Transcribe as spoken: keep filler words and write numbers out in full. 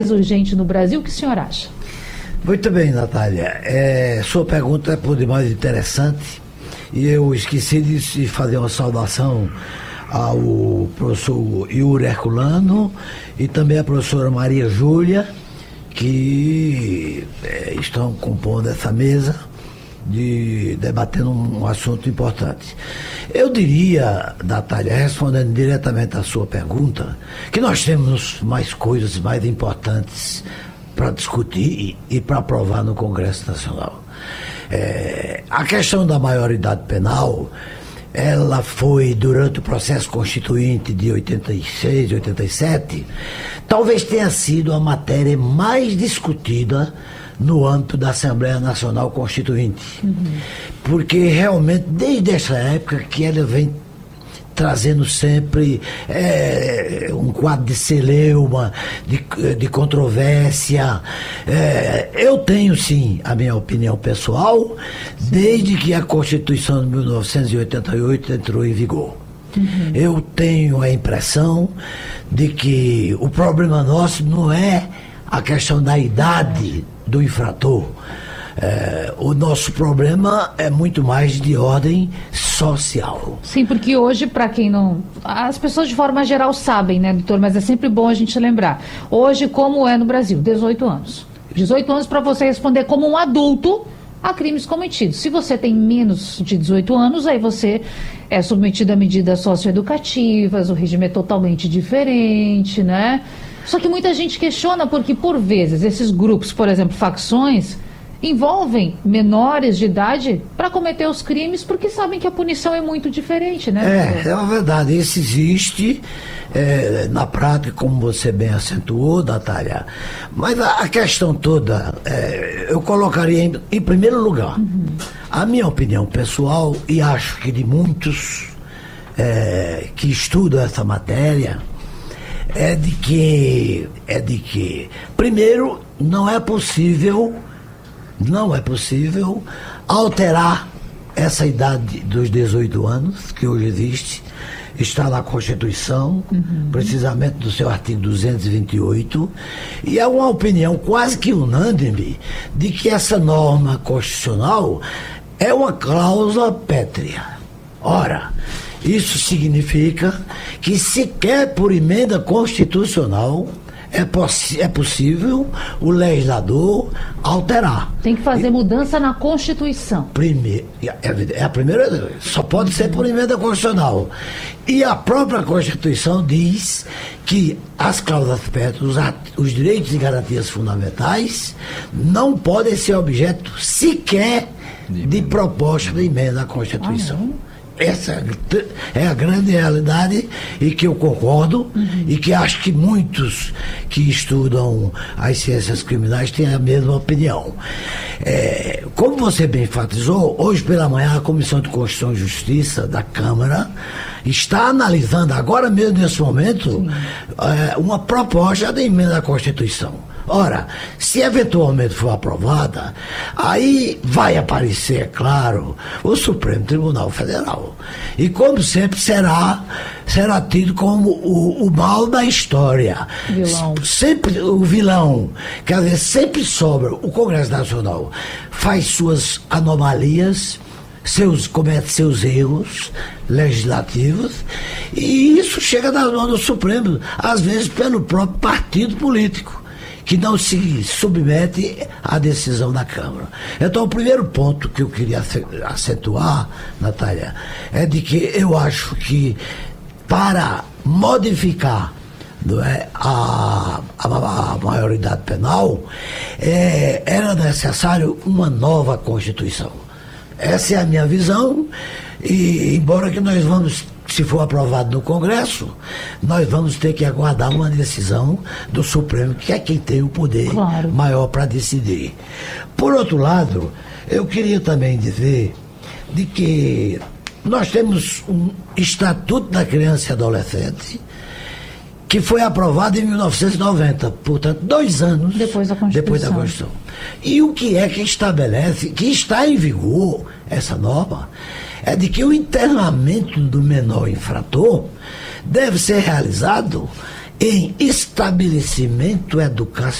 urgente no Brasil. O que o senhor acha? Muito bem, Natália. É, sua pergunta é por demais interessante e eu esqueci de fazer uma saudação ao professor Yuri Herculano e também à professora Maria Júlia, que é, estão compondo essa mesa, de, debatendo um assunto importante. Eu diria, Natália, respondendo diretamente à sua pergunta, que nós temos mais coisas mais importantes para discutir e, e para aprovar no Congresso Nacional. É, a questão da maioridade penal, ela foi, durante o processo constituinte de oitenta e seis, oitenta e sete, talvez tenha sido a matéria mais discutida no âmbito da Assembleia Nacional Constituinte. Uhum. Porque realmente, desde essa época que ela vem trazendo sempre é, um quadro de celeuma, de, de controvérsia. É, eu tenho, sim, a minha opinião pessoal, desde que a Constituição de mil novecentos e oitenta e oito entrou em vigor. Uhum. Eu tenho a impressão de que o problema nosso não é a questão da idade do infrator. É, o nosso problema é muito mais de ordem social. Sim, porque hoje, para quem não... As pessoas de forma geral sabem, né, doutor? Mas é sempre bom a gente lembrar. Hoje, como é no Brasil? dezoito anos. dezoito anos para você responder como um adulto a crimes cometidos. Se você tem menos de dezoito anos, aí você é submetido a medidas socioeducativas, o regime é totalmente diferente, né? Só que muita gente questiona porque, por vezes, esses grupos, por exemplo, facções, envolvem menores de idade para cometer os crimes porque sabem que a punição é muito diferente, né? É, é uma verdade. Isso existe é, na prática, como você bem acentuou, Natália. Mas a, a questão toda, é, eu colocaria em, em primeiro lugar, uhum. a minha opinião pessoal, e acho que de muitos é, que estudam essa matéria, é de que, é de que, primeiro, não é possível... Não é possível alterar essa idade dos dezoito anos, que hoje existe, está na Constituição, uhum. precisamente no seu artigo duzentos e vinte e oito, e é uma opinião quase que unânime de que essa norma constitucional é uma cláusula pétrea. Ora, isso significa que sequer por emenda constitucional É, poss- é possível o legislador alterar. Tem que fazer e, mudança na Constituição. Primeiro, é, é a primeira, só pode uhum. ser por emenda constitucional. E a própria Constituição diz que as cláusulas pétreas, os, os direitos e garantias fundamentais, não podem ser objeto sequer de, de proposta de emenda à Constituição. Ah, é? Essa é a grande realidade e que eu concordo uhum. e que acho que muitos que estudam as ciências criminais têm a mesma opinião. É, como você bem enfatizou, hoje pela manhã a Comissão de Constituição e Justiça da Câmara está analisando, agora mesmo nesse momento, é, uma proposta de emenda à Constituição. Ora, se eventualmente for aprovada, aí vai aparecer, é claro, o Supremo Tribunal Federal. E como sempre será, será tido como o, o mal da história. Vilão. Sempre o vilão. Quer dizer, sempre sobra. O Congresso Nacional faz suas anomalias, seus, comete seus erros legislativos, e isso chega nas mãos do Supremo, às vezes pelo próprio partido político, que não se submete à decisão da Câmara. Então, o primeiro ponto que eu queria acentuar, Natália, é de que eu acho que para modificar não é, a, a, a maioridade penal, é, era necessário uma nova Constituição. Essa é a minha visão, e embora que nós vamos, se for aprovado no Congresso, nós vamos ter que aguardar uma decisão do Supremo, que é quem tem o poder claro. maior para decidir. Por outro lado, eu queria também dizer de que nós temos um Estatuto da Criança e Adolescente, que foi aprovado em mil novecentos e noventa, portanto, dois anos depois da Constituição. Depois da Constituição. E o que é que estabelece, que está em vigor, essa norma, é de que o internamento do menor infrator deve ser realizado em estabelecimento educacional.